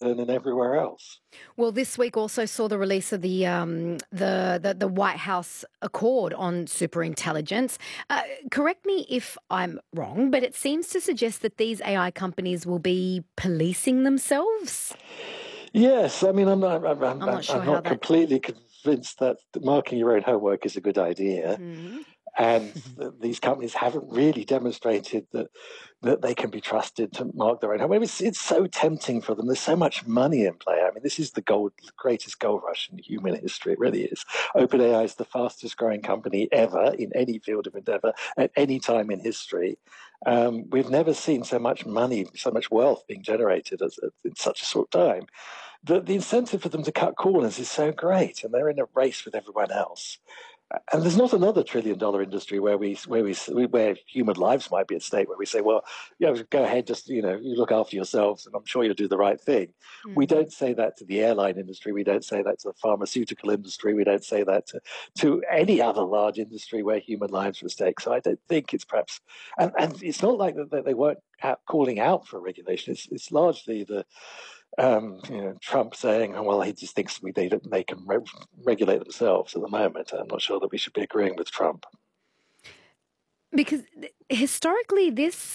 than in everywhere else. Well, this week also saw the release of the White House Accord on superintelligence. Correct me if I'm wrong, but it seems to suggest that these AI companies will be policing themselves. Yes, I mean, I'm not, I'm, I'm, I'm not I'm sure I'm how not that. completely convinced that marking your own homework is a good idea. Mhm. And these companies haven't really demonstrated that they can be trusted to mark their own home. It's so tempting for them. There's so much money in play. I mean, this is the greatest gold rush in human history. It really is. OpenAI is the fastest growing company ever in any field of endeavor at any time in history. We've never seen so much money, so much wealth being generated in such a short time. The incentive for them to cut corners is so great, and they're in a race with everyone else. And there's not another $1 trillion industry where human lives might be at stake, where we say, well, go ahead, just you look after yourselves, and I'm sure you'll do the right thing. We Mm. don't say that to the airline industry. We don't say that to the pharmaceutical industry. We don't say that to any other large industry where human lives are at stake. So I don't think it's perhaps, and it's not like that they weren't calling out for regulation. It's largely Trump saying, oh, well, he just thinks they can regulate themselves at the moment. I'm not sure that we should be agreeing with Trump. Because historically,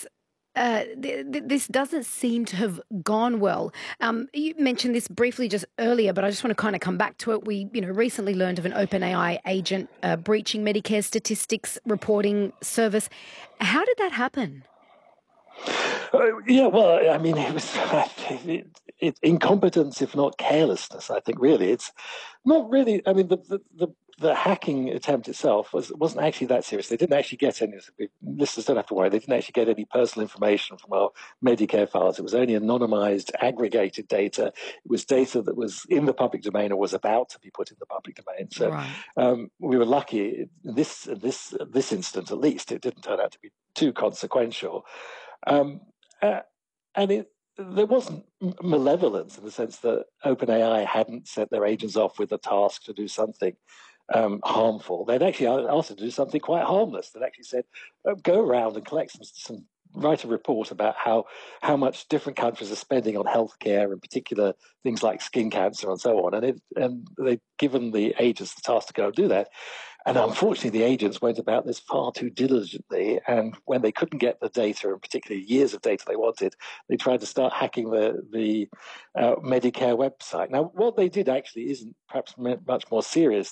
this doesn't seem to have gone well. You mentioned this briefly just earlier, but I just want to kind of come back to it. We, recently learned of an OpenAI agent breaching Medicare statistics reporting service. How did that happen? Yeah, well, I mean, it was incompetence, if not carelessness. I think really, it's not really. I mean, the hacking attempt itself wasn't actually that serious. They didn't actually get any. Listeners don't have to worry. They didn't actually get any personal information from our Medicare files. It was only anonymized, aggregated data. It was data that was in the public domain or was about to be put in the public domain. So Right. we were lucky. In this instance, at least, it didn't turn out to be too consequential. Um, uh, and there wasn't malevolence in the sense that OpenAI hadn't sent their agents off with a task to do something harmful. They'd actually asked them to do something quite harmless. They'd actually said, go around and collect write a report about how much different countries are spending on healthcare, in particular things like skin cancer and so on. And they'd given the agents the task to go and do that. And unfortunately, the agents went about this far too diligently. And when they couldn't get the data, and particularly years of data they wanted, they tried to start hacking the Medicare website. Now, what they did actually isn't perhaps much more serious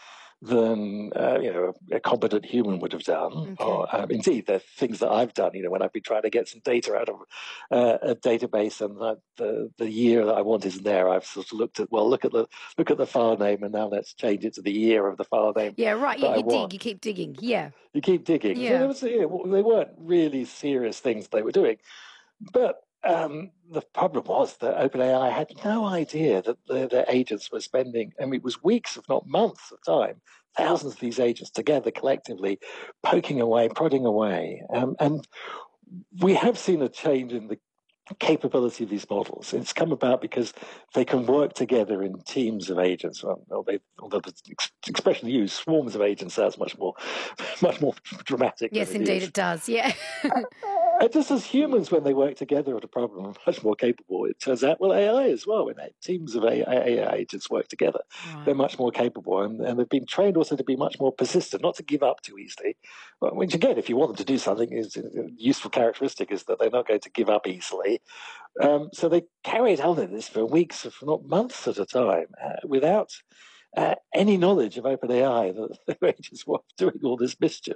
than a competent human would have done. Okay. Or indeed, the things that I've done. When I've been trying to get some data out of a database, and the year that I want isn't there, I've sort of looked at look at the file name, and now let's change it to the year of the file name Yeah, right. that I You want. dig, you keep digging. Yeah. You keep digging. So Yeah. they weren't really serious things they were doing. But the problem was that OpenAI had no idea that their agents were spending, I mean, it was weeks, if not months of time, thousands of these agents together collectively, poking away, prodding away. And we have seen a change in the capability of these models. It's come about because they can work together in teams of agents. Although the expression used, swarms of agents, sounds much more dramatic than Yes, it indeed, is. it does. Yeah. Just as humans, when they work together on a problem, are much more capable. It turns out, well, AI as well. When teams of AI agents work together, they're Right. much more capable, and they've been trained also to be much more persistent, not to give up too easily. Which again, if you want them to do something, is a useful characteristic is that they're not going to give up easily. So they carried on in this for weeks, if not months at a time, without any knowledge of OpenAI that the agents were doing all this mischief.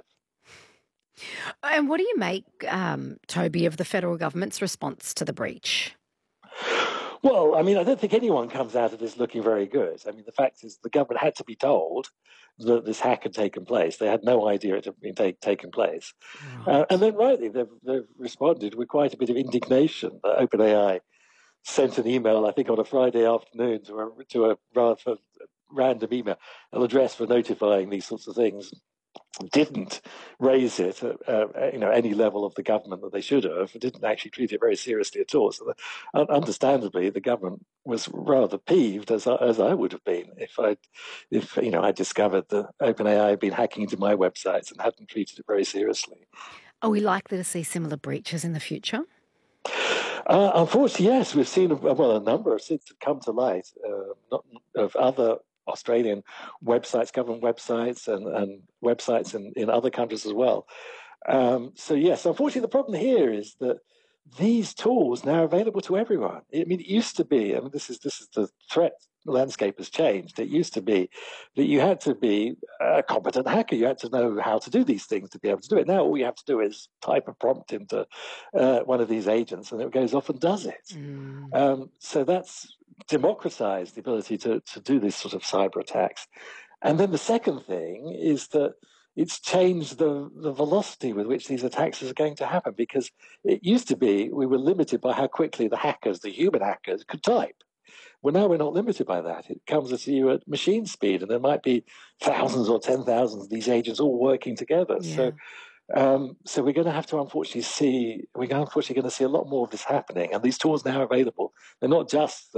And what do you make, Toby, of the federal government's response to the breach? Well, I mean, I don't think anyone comes out of this looking very good. I mean, the fact is the government had to be told that this hack had taken place. They had no idea it had been taken place. And Right. then rightly, they've responded with quite a bit of indignation that OpenAI sent an email, I think on a Friday afternoon, to a rather random email, an address for notifying these sorts of things, didn't raise it at any level of the government that they should have, didn't actually treat it very seriously at all. So, understandably, the government was rather peeved, as I would have been if I discovered that OpenAI had been hacking into my websites and hadn't treated it very seriously. Are we likely to see similar breaches in the future? Unfortunately, yes, we've seen a number of since have come to light, of other Australian websites, government websites, and websites in other countries as well. So yes, unfortunately, the problem here is that these tools now are available to everyone. I mean, it used to be. I mean, this is the threat landscape has changed. It used to be that you had to be a competent hacker. You had to know how to do these things to be able to do it. Now all you have to do is type a prompt into one of these agents, and it goes off and does it. So that's democratized the ability to do these sort of cyber attacks. And then the second thing is that it's changed the velocity with which these attacks are going to happen, because it used to be we were limited by how quickly the hackers, the human hackers, could type. Well, now we're not limited by that. It comes at you at machine speed, and there might be thousands or 10,000 of these agents all working together. Yeah. So we're going to have to we're unfortunately going to see a lot more of this happening. And these tools now are available. They're not just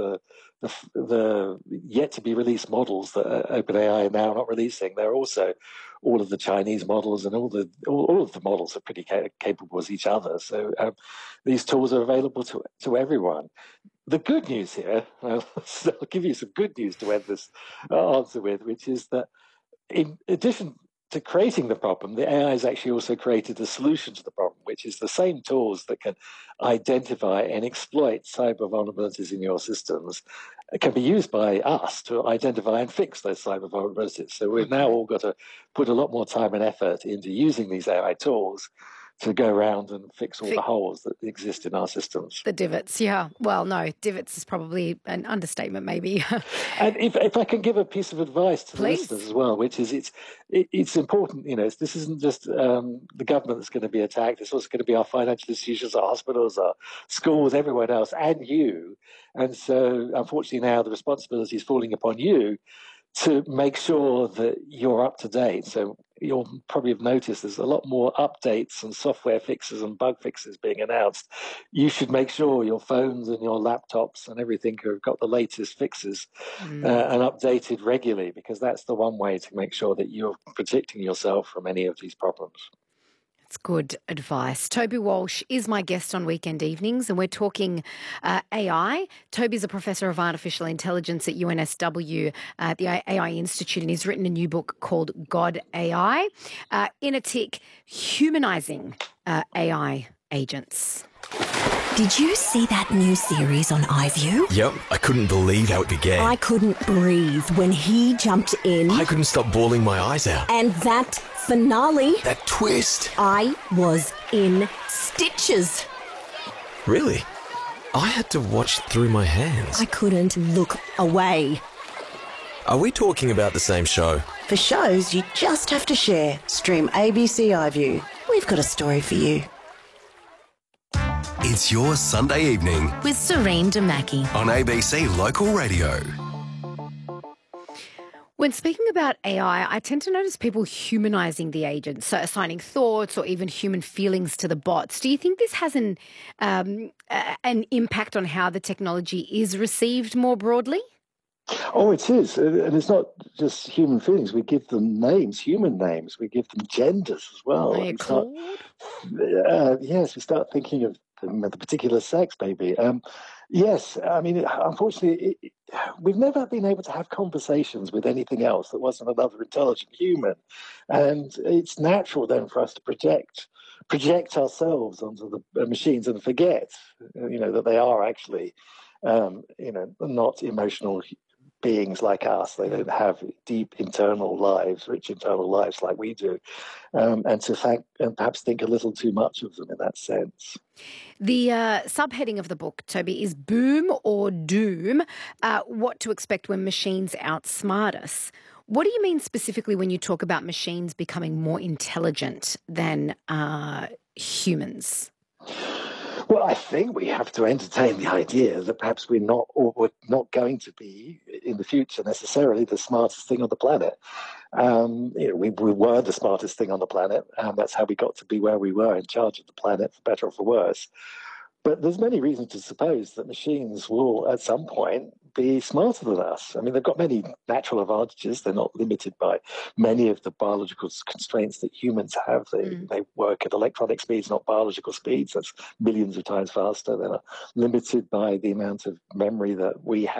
the yet to be released models that OpenAI are now not releasing. They're also all of the Chinese models, and all of the models are pretty capable as each other. So these tools are available to everyone. The good news here, I'll give you some good news to end this answer with, which is that in addition to creating the problem, the AI has actually also created the solution to the problem, which is the same tools that can identify and exploit cyber vulnerabilities in your systems can be used by us to identify and fix those cyber vulnerabilities. So we've now all got to put a lot more time and effort into using these AI tools to go around and fix all the holes that exist in our systems. The divots, yeah. Well, no, divots is probably an understatement, maybe. And if I can give a piece of advice to the listeners as well, which is it's important, this isn't just the government that's going to be attacked. It's also going to be our financial institutions, our hospitals, our schools, everyone else, and you. And so, unfortunately, now the responsibility is falling upon you to make sure that you're up to date. So you'll probably have noticed there's a lot more updates and software fixes and bug fixes being announced. You should make sure your phones and your laptops and everything have got the latest fixes and updated regularly, because that's the one way to make sure that you're protecting yourself from any of these problems. It's good advice. Toby Walsh is my guest on Weekend Evenings, and we're talking AI. Toby's a professor of artificial intelligence at UNSW, the AI Institute, and he's written a new book called God AI, in a tick, humanizing AI agents. Did you see that new series on iView? Yep, I couldn't believe how it began. I couldn't breathe when he jumped in. I couldn't stop bawling my eyes out. And that finale. That twist. I was in stitches. Really? I had to watch through my hands. I couldn't look away. Are we talking about the same show? For shows you just have to share, stream ABC iView. We've got a story for you. It's your Sunday evening With Serene Damaki on ABC Local Radio. When speaking about AI, I tend to notice people humanizing the agents, so assigning thoughts or even human feelings to the bots. Do you think this has an impact on how the technology is received more broadly? Oh, it is. And it's not just human feelings. We give them names, human names. We give them genders as well. Yes, we start thinking of the particular sex, maybe. Yes, I mean, unfortunately, we've never been able to have conversations with anything else that wasn't another intelligent human. And it's natural then for us to project ourselves onto the machines and forget, that they are actually, not emotional beings like us. They don't have deep internal lives, rich internal lives like we do, and perhaps think a little too much of them in that sense. The subheading of the book, Toby, is Boom or Doom, what to expect when machines outsmart us. What do you mean specifically when you talk about machines becoming more intelligent than humans? Well, I think we have to entertain the idea that perhaps we're not going to be in the future necessarily the smartest thing on the planet. We were the smartest thing on the planet, and that's how we got to be where we were, in charge of the planet, for better or for worse. But there's many reasons to suppose that machines will, at some point, be smarter than us. I mean, they've got many natural advantages. They're not limited by many of the biological constraints that humans have. They work at electronic speeds, not biological speeds. That's millions of times faster. They're not limited by the amount of memory that we have.